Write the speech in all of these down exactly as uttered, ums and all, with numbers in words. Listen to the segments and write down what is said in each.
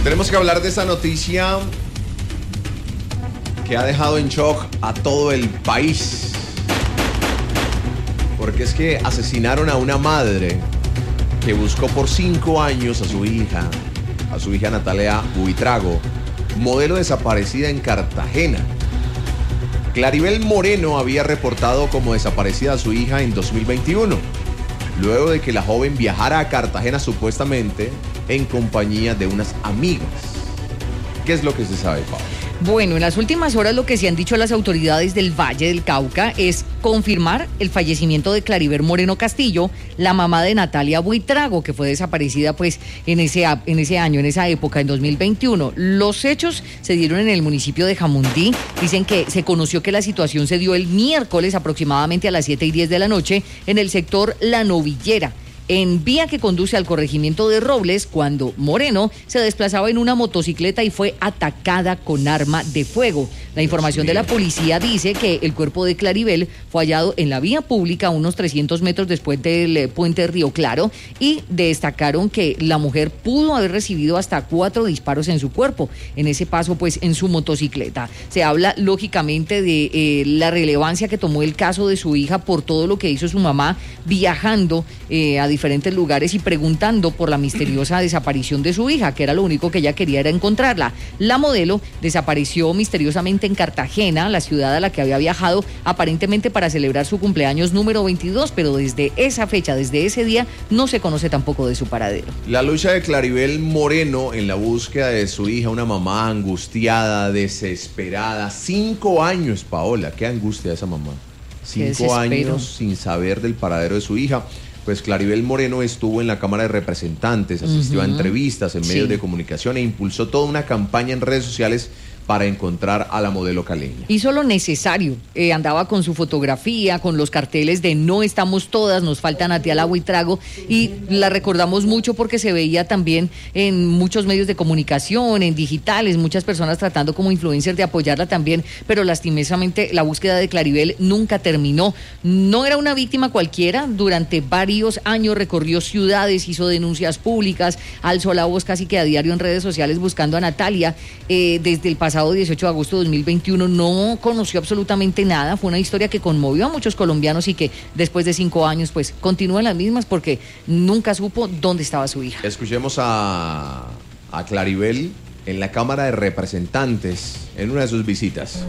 Tenemos que hablar de esa noticia que ha dejado en shock a todo el país. Porque es que asesinaron a una madre que buscó por cinco años a su hija, a su hija Natalia Buitrago, modelo desaparecida en Cartagena. Claribel Moreno había reportado como desaparecida a su hija en dos mil veintiuno, luego de que la joven viajara a Cartagena supuestamente en compañía de unas amigas. ¿Qué es lo que se sabe, Pablo? Bueno, en las últimas horas lo que se han dicho las autoridades del Valle del Cauca es confirmar el fallecimiento de Claribel Moreno Castillo, la mamá de Natalia Buitrago, que fue desaparecida pues en ese, en ese año, en esa época, en dos mil veintiuno. Los hechos se dieron en el municipio de Jamundí. Dicen que se conoció que la situación se dio el miércoles aproximadamente a las siete y diez de la noche en el sector La Novillera, en vía que conduce al corregimiento de Robles, cuando Moreno se desplazaba en una motocicleta y fue atacada con arma de fuego. La información de la policía dice que el cuerpo de Claribel fue hallado en la vía pública a unos trescientos metros después del puente Río Claro, y destacaron que la mujer pudo haber recibido hasta cuatro disparos en su cuerpo en ese paso pues en su motocicleta. Se habla lógicamente de eh, la relevancia que tomó el caso de su hija por todo lo que hizo su mamá viajando eh, a diferentes lugares y preguntando por la misteriosa desaparición de su hija, que era lo único que ella quería era encontrarla. La modelo desapareció misteriosamente en Cartagena, la ciudad a la que había viajado aparentemente para celebrar su cumpleaños número veintidós, pero desde esa fecha, desde ese día, no se conoce tampoco de su paradero. La lucha de Claribel Moreno en la búsqueda de su hija, una mamá angustiada, desesperada, cinco años, Paola, qué angustia esa mamá, cinco años sin saber del paradero de su hija. Pues Claribel Moreno estuvo en la Cámara de Representantes, asistió uh-huh. a entrevistas en medios sí. de comunicación e impulsó toda una campaña en redes sociales para encontrar a la modelo caleña. Hizo lo necesario, eh, andaba con su fotografía, con los carteles de no estamos todas, nos falta Natalia Buitrago, y la recordamos mucho porque se veía también en muchos medios de comunicación, en digitales, muchas personas tratando como influencers de apoyarla también, pero lastimosamente la búsqueda de Claribel nunca terminó. No era una víctima cualquiera, durante varios años recorrió ciudades, hizo denuncias públicas, alzó la voz casi que a diario en redes sociales buscando a Natalia. Eh, desde el pasado dieciocho de agosto de dos mil veintiuno no conoció absolutamente nada. Fue una historia que conmovió a muchos colombianos y que después de cinco años pues continúan las mismas porque nunca supo dónde estaba su hija. Escuchemos a, a Claribel en la Cámara de Representantes en una de sus visitas.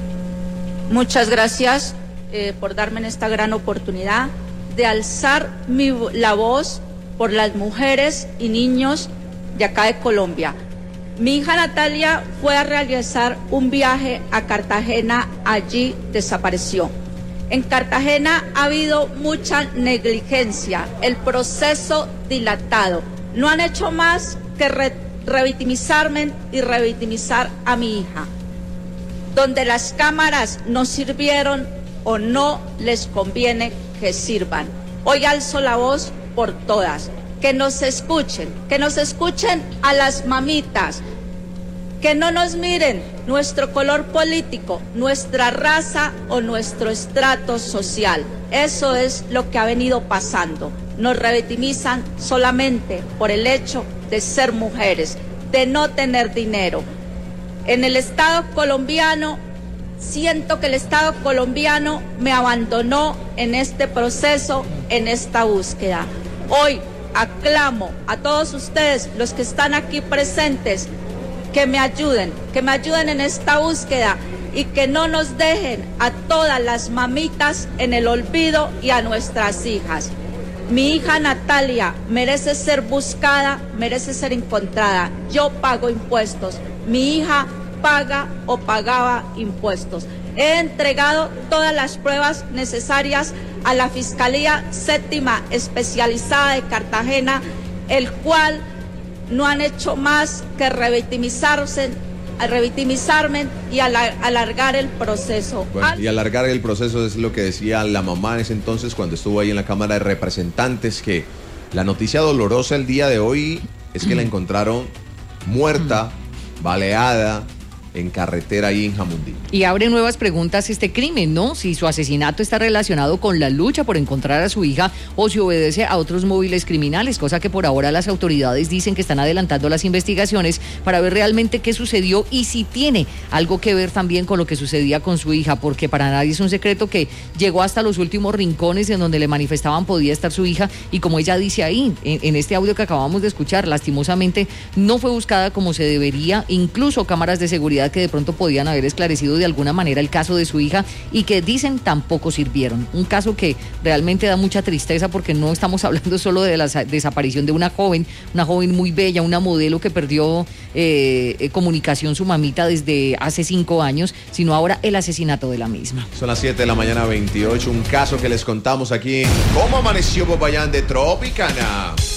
Muchas gracias eh, por darme esta gran oportunidad de alzar mi, la voz por las mujeres y niños de acá de Colombia. Mi hija Natalia fue a realizar un viaje a Cartagena, allí desapareció. En Cartagena ha habido mucha negligencia, el proceso dilatado. No han hecho más que re revictimizarme y revictimizar a mi hija. Donde las cámaras no sirvieron o no les conviene que sirvan. Hoy alzo la voz por todas. Que nos escuchen, que nos escuchen a las mamitas, que no nos miren nuestro color político, nuestra raza o nuestro estrato social. Eso es lo que ha venido pasando. Nos revictimizan solamente por el hecho de ser mujeres, de no tener dinero. En el Estado colombiano, siento que el Estado colombiano me abandonó en este proceso, en esta búsqueda. Hoy aclamo a todos ustedes, los que están aquí presentes, que me ayuden, que me ayuden en esta búsqueda y que no nos dejen a todas las mamitas en el olvido y a nuestras hijas. Mi hija Natalia merece ser buscada, merece ser encontrada. Yo pago impuestos, mi hija paga o pagaba impuestos. He entregado todas las pruebas necesarias a la Fiscalía Séptima Especializada de Cartagena, el cual no han hecho más que revictimizarse, revictimizarme y alargar el proceso. Bueno, y alargar el proceso es lo que decía la mamá en ese entonces cuando estuvo ahí en la Cámara de Representantes, que la noticia dolorosa el día de hoy es que la encontraron muerta, baleada, en carretera ahí en Jamundí. Y abre nuevas preguntas este crimen, ¿no? Si su asesinato está relacionado con la lucha por encontrar a su hija o si obedece a otros móviles criminales, cosa que por ahora las autoridades dicen que están adelantando las investigaciones para ver realmente qué sucedió y si tiene algo que ver también con lo que sucedía con su hija, porque para nadie es un secreto que llegó hasta los últimos rincones en donde le manifestaban podía estar su hija y como ella dice ahí, en, en este audio que acabamos de escuchar, lastimosamente no fue buscada como se debería, incluso cámaras de seguridad que de pronto podían haber esclarecido de alguna manera el caso de su hija y que dicen tampoco sirvieron. Un caso que realmente da mucha tristeza porque no estamos hablando solo de la desaparición de una joven, una joven muy bella, una modelo que perdió eh, comunicación su mamita desde hace cinco años, sino ahora el asesinato de la misma. Son las siete de la mañana veintiocho, un caso que les contamos aquí en ¿Cómo amaneció Popayán de Tropicana?